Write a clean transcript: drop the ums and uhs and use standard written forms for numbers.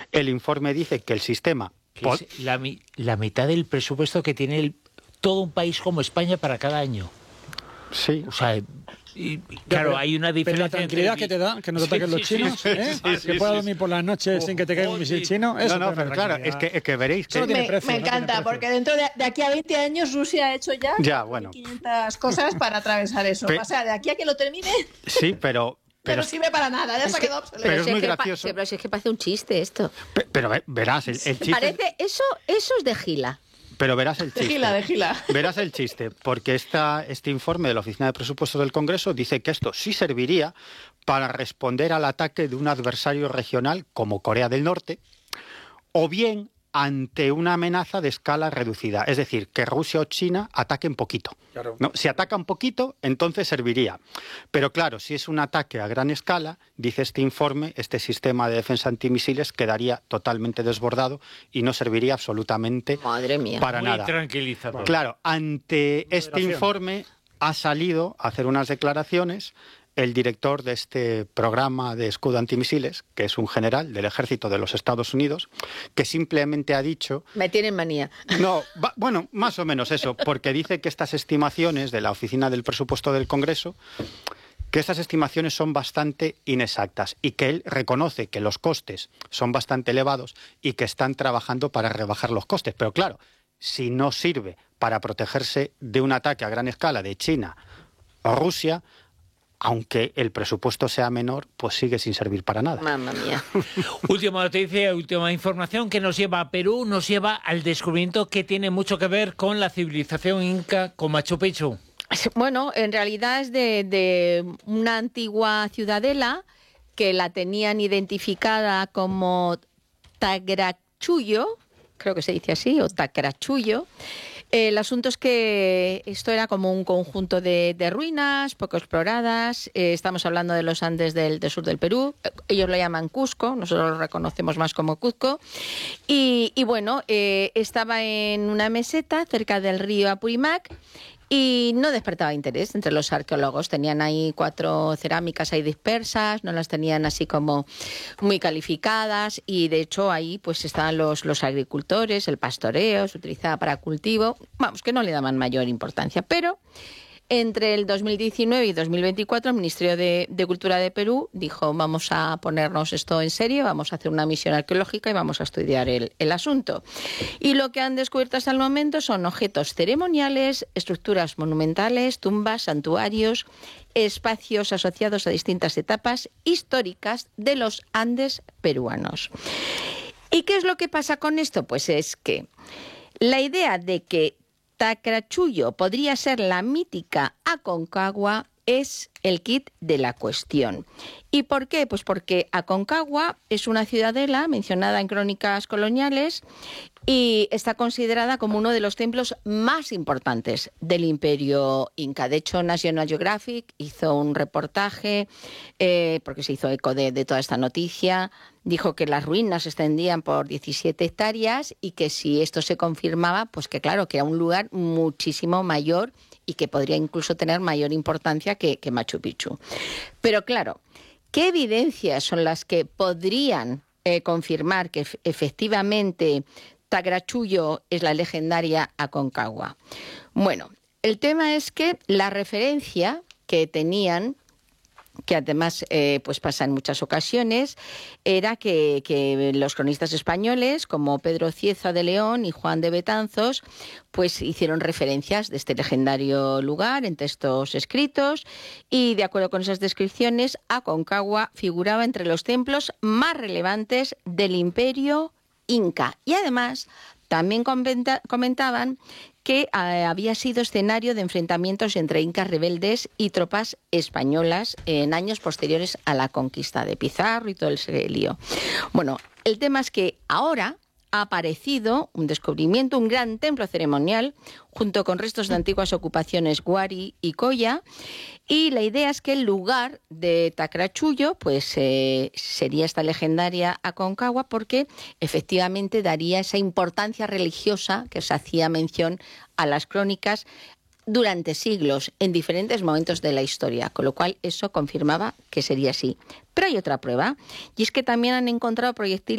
El informe dice que el sistema... Que es la mitad del presupuesto que tiene todo un país como España para cada año. Sí. O sea, claro, hay una diferencia. Pero la tranquilidad que te da, que no te ataquen los chinos, que puedas dormir por las noches sin que te caiga un misil chino. Eso no, pero claro, es que veréis que... Me encanta, porque dentro de aquí a 20 años Rusia ha hecho ya 500 cosas para atravesar eso. O sea, de aquí a que lo termine... Sí, pero no sirve para nada, ya se ha quedado obsoleto. Pero es muy gracioso. Pero si es que parece un chiste esto. Pero verás, el chiste... Parece, eso es de gila. Pero verás el chiste. De gila. Verás el chiste, porque este informe de la Oficina de Presupuestos del Congreso dice que esto sí serviría para responder al ataque de un adversario regional como Corea del Norte, o bien ante una amenaza de escala reducida, es decir, que Rusia o China ataquen poquito. Claro. ¿No? Si atacan poquito, entonces serviría. Pero claro, si es un ataque a gran escala, dice este informe, este sistema de defensa antimisiles quedaría totalmente desbordado y no serviría absolutamente para nada. Muy tranquilizador. Claro, ante este informe ha salido a hacer unas declaraciones el director de este programa de escudo antimisiles, que es un general del ejército de los Estados Unidos, que simplemente ha dicho... Me tienen manía. No, bueno, más o menos eso, porque dice que estas estimaciones de la Oficina del Presupuesto del Congreso, que estas estimaciones son bastante inexactas y que él reconoce que los costes son bastante elevados y que están trabajando para rebajar los costes. Pero claro, si no sirve para protegerse de un ataque a gran escala de China o Rusia, aunque el presupuesto sea menor, pues sigue sin servir para nada. Mamma mía. Última noticia, última información que nos lleva a Perú, nos lleva al descubrimiento que tiene mucho que ver con la civilización inca, con Machu Picchu. Bueno, en realidad es de una antigua ciudadela que la tenían identificada como Tagrachullo, creo que se dice así, o Tagrachullo. El asunto es que esto era como un conjunto de ruinas poco exploradas. Estamos hablando de los Andes del sur del Perú. Ellos lo llaman Cusco, nosotros lo reconocemos más como Cuzco. Y bueno, estaba en una meseta cerca del río Apurímac y no despertaba interés entre los arqueólogos. Tenían ahí 4 cerámicas ahí dispersas, no las tenían así como muy calificadas y de hecho ahí pues estaban los agricultores, el pastoreo, se utilizaba para cultivo, vamos, que no le daban mayor importancia. Pero entre el 2019 y 2024 el Ministerio de Cultura de Perú dijo: vamos a ponernos esto en serio, vamos a hacer una misión arqueológica y vamos a estudiar el asunto. Y lo que han descubierto hasta el momento son objetos ceremoniales, estructuras monumentales, tumbas, santuarios, espacios asociados a distintas etapas históricas de los Andes peruanos. ¿Y qué es lo que pasa con esto? Pues es que la idea de que Tagrachullo podría ser la mítica Aconcagua es el kit de la cuestión. ¿Y por qué? Pues porque Aconcagua es una ciudadela mencionada en crónicas coloniales y está considerada como uno de los templos más importantes del Imperio Inca. De hecho, National Geographic hizo un reportaje, porque se hizo eco de toda esta noticia. Dijo que las ruinas se extendían por 17 hectáreas y que si esto se confirmaba, pues que claro, que era un lugar muchísimo mayor y que podría incluso tener mayor importancia que Machu Picchu. Pero claro, ¿qué evidencias son las que podrían confirmar que efectivamente Tagrachullo es la legendaria Aconcagua? Bueno, el tema es que la referencia que tenían, que además pues pasa en muchas ocasiones, era que los cronistas españoles como Pedro Cieza de León y Juan de Betanzos pues hicieron referencias de este legendario lugar en textos escritos y de acuerdo con esas descripciones Aconcagua figuraba entre los templos más relevantes del Imperio Inca y además también comentaban que había sido escenario de enfrentamientos entre incas rebeldes y tropas españolas en años posteriores a la conquista de Pizarro y todo ese lío. Bueno, el tema es que ahora ha aparecido un descubrimiento, un gran templo ceremonial, junto con restos de antiguas ocupaciones Huari y Coya, y la idea es que el lugar de Tagrachullo pues sería esta legendaria Aconcagua porque efectivamente daría esa importancia religiosa que se hacía mención a las crónicas durante siglos, en diferentes momentos de la historia, con lo cual eso confirmaba que sería así. Pero hay otra prueba, y es que también han encontrado proyectiles